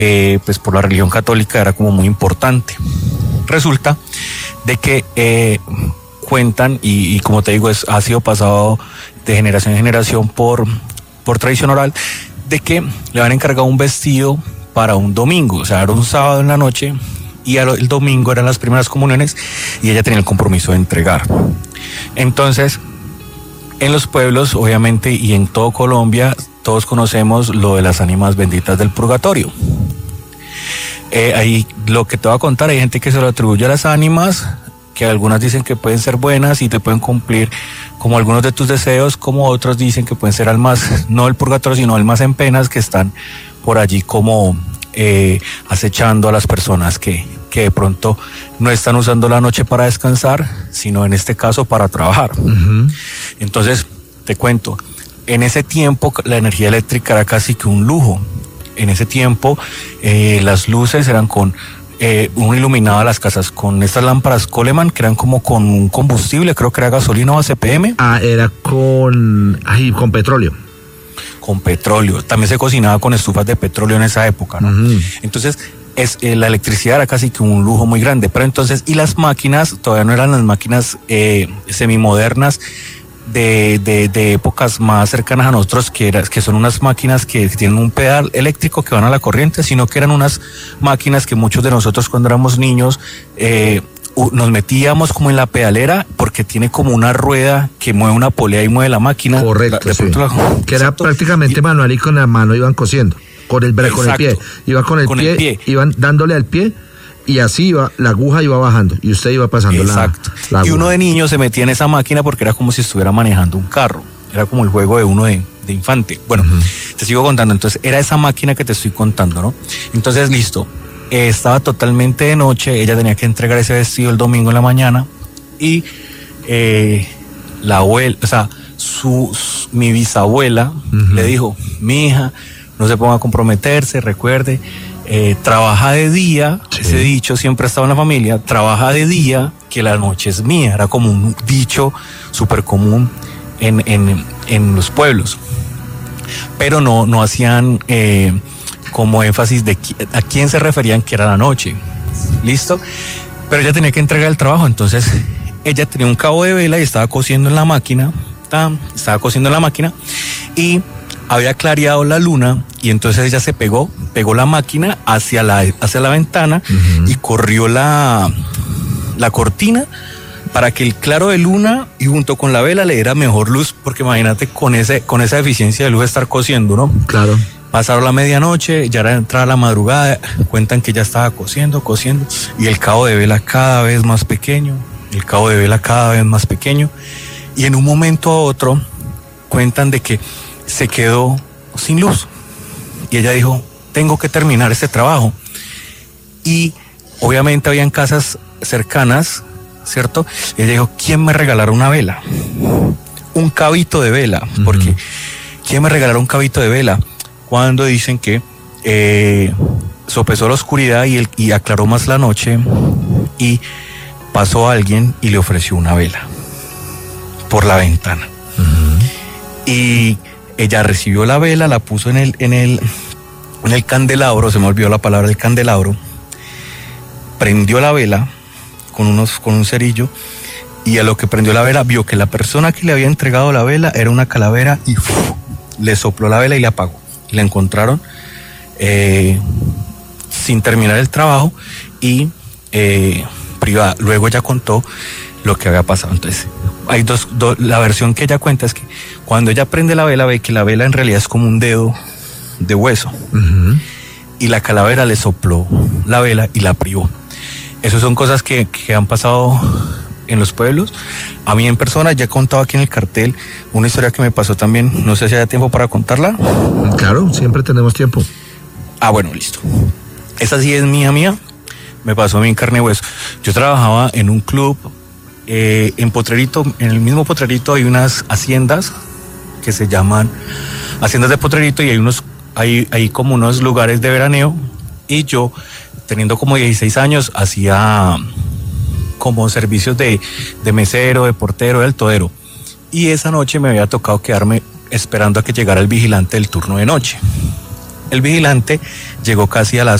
pues por la religión católica era como muy importante. Resulta de que cuentan, y como te digo, ha sido pasado de generación en generación por tradición oral, de que le van a encargar un vestido para un domingo, o sea, era un sábado en la noche, y el domingo eran las primeras comuniones, y ella tenía el compromiso de entregar. Entonces, en los pueblos, obviamente, y en todo Colombia, todos conocemos lo de las ánimas benditas del purgatorio. Ahí lo que te voy a contar, hay gente que se lo atribuye a las ánimas, que algunas dicen que pueden ser buenas y te pueden cumplir como algunos de tus deseos, como otros dicen que pueden ser almas, no del purgatorio, sino almas en penas que están por allí como acechando a las personas que de pronto no están usando la noche para descansar, sino en este caso para trabajar. Uh-huh. Entonces, te cuento, en ese tiempo la energía eléctrica era casi que un lujo. En ese tiempo las luces eran con uno iluminaba las casas con estas lámparas Coleman, que eran como con un combustible, creo que era gasolina o ACPM. Era con petróleo. Con petróleo. También se cocinaba con estufas de petróleo en esa época, ¿no? Uh-huh. Entonces, la electricidad era casi que un lujo muy grande. Pero entonces, y las máquinas, todavía no eran las máquinas semimodernas de épocas más cercanas a nosotros, que son unas máquinas que tienen un pedal eléctrico que van a la corriente, sino que eran unas máquinas que muchos de nosotros cuando éramos niños nos metíamos como en la pedalera, porque tiene como una rueda que mueve una polea y mueve la máquina. Correcto, sí. Que era prácticamente manual, y con la mano iban cosiendo, con el pie, iba con el pie, iban dándole al pie, y así iba, la aguja iba bajando y usted iba pasando la aguja. Y uno de niño se metía en esa máquina porque era como si estuviera manejando un carro, era como el juego de uno de infante. Bueno, uh-huh. Te sigo contando. Entonces era esa máquina que te estoy contando, ¿no? Entonces, listo, estaba totalmente de noche, ella tenía que entregar ese vestido el domingo en la mañana, y la abuela, o sea, mi bisabuela, uh-huh, le dijo: mi hija, no se ponga a comprometerse, recuerde, trabaja de día. Sí. Ese dicho siempre ha estado en la familia: trabaja de día, que la noche es mía. Era como un dicho súper común en los pueblos, pero no hacían como énfasis de a quién se referían que era la noche. ¿Listo? Pero ella tenía que entregar el trabajo. Entonces ella tenía un cabo de vela y estaba cosiendo en la máquina, y había clareado la luna, y entonces ella se pegó la máquina hacia la ventana, uh-huh, y corrió la cortina para que el claro de luna y junto con la vela le diera mejor luz, porque imagínate con esa eficiencia de luz estar cosiendo, ¿no? Claro. Pasaron la medianoche, ya era entrada la madrugada, cuentan que ya estaba cosiendo, y el cabo de vela cada vez más pequeño, y en un momento a otro cuentan de que se quedó sin luz, y ella dijo: tengo que terminar este trabajo. Y obviamente habían casas cercanas, ¿cierto? Y ella dijo: ¿quién me regalará una vela? Un cabito de vela, uh-huh, porque ¿quién me regalará un cabito de vela? Cuando dicen que sopesó la oscuridad y aclaró más la noche, y pasó alguien y le ofreció una vela por la ventana. Uh-huh. Y ella recibió la vela, la puso en el candelabro, se me olvidó la palabra, el candelabro, prendió la vela con un cerillo, y a lo que prendió la vela vio que la persona que le había entregado la vela era una calavera, y le sopló la vela y la apagó. Y la encontraron sin terminar el trabajo y privada. Luego ella contó lo que había pasado. Entonces, hay la versión que ella cuenta es que cuando ella prende la vela, ve que la vela en realidad es como un dedo de hueso. Uh-huh. Y la calavera le sopló la vela y la privó. Esas son cosas que han pasado en los pueblos. A mí en persona, ya he contado aquí en el cartel una historia que me pasó también. No sé si haya tiempo para contarla. Claro, siempre tenemos tiempo. Bueno, listo. Esa sí es mía. Me pasó a mí en carne y hueso. Yo trabajaba en un club en Potrerito. En el mismo Potrerito hay unas haciendas que se llaman haciendas de Potrerito, y hay como unos lugares de veraneo, y yo, teniendo como 16 años, hacía como servicios de mesero, de portero, del todero. Y esa noche me había tocado quedarme esperando a que llegara el vigilante del turno de noche. El vigilante llegó casi a las